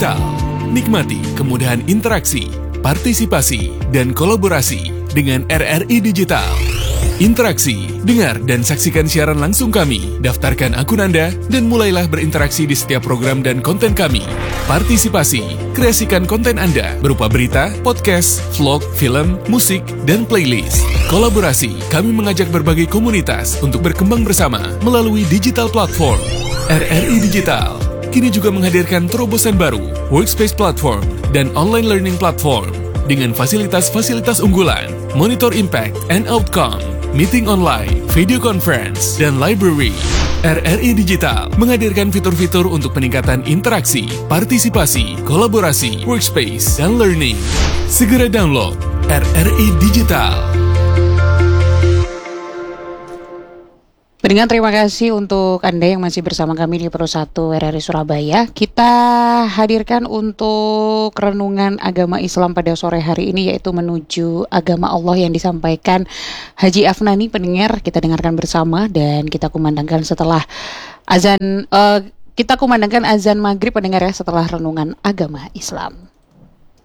Digital. Nikmati kemudahan interaksi, partisipasi, dan kolaborasi dengan RRI Digital. Interaksi, dengar dan saksikan siaran langsung kami, daftarkan akun Anda, dan mulailah berinteraksi di setiap program dan konten kami. Partisipasi, kreasikan konten Anda berupa berita, podcast, vlog, film, musik, dan playlist. Kolaborasi, kami mengajak berbagai komunitas untuk berkembang bersama melalui digital platform. RRI Digital kini juga menghadirkan terobosan baru, workspace platform, dan online learning platform dengan fasilitas-fasilitas unggulan, monitor impact and outcome, meeting online, video conference, dan library. RRI Digital menghadirkan fitur-fitur untuk peningkatan interaksi, partisipasi, kolaborasi, workspace, dan learning. Segera download RRI Digital. Dengan terima kasih untuk Anda yang masih bersama kami di Pro 1 RRI Surabaya. Kita hadirkan untuk renungan agama Islam pada sore hari ini, yaitu menuju agama Allah yang disampaikan Haji Afnani. Pendengar, kita dengarkan bersama dan kita kumandangkan setelah azan maghrib, pendengar ya, setelah renungan agama Islam.